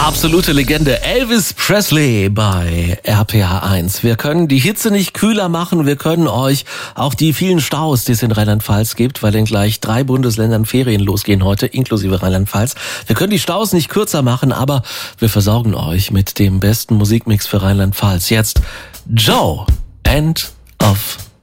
Absolute Legende Elvis Presley bei RPA 1. Wir können die Hitze nicht kühler machen, wir können euch auch die vielen Staus, die es in Rheinland-Pfalz gibt, weil in gleich 3 Bundesländern Ferien losgehen heute, inklusive Rheinland-Pfalz. Wir können die Staus nicht kürzer machen, aber wir versorgen euch mit dem besten Musikmix für Rheinland-Pfalz. Jetzt Joe, End of